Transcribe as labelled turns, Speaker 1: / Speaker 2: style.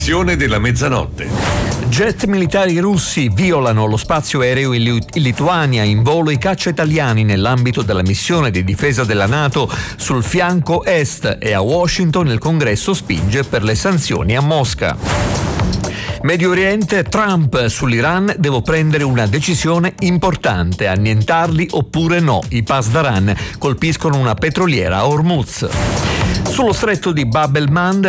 Speaker 1: Della mezzanotte.
Speaker 2: Jet militari russi violano lo spazio aereo in Lituania, in volo i caccia italiani nell'ambito della missione di difesa della NATO sul fianco est, e a Washington il Congresso spinge per le sanzioni a Mosca. Medio Oriente, Trump sull'Iran: devo prendere una decisione importante, annientarli oppure no. I Pasdaran colpiscono una petroliera a Hormuz. Sullo stretto di Bab el-Mandeb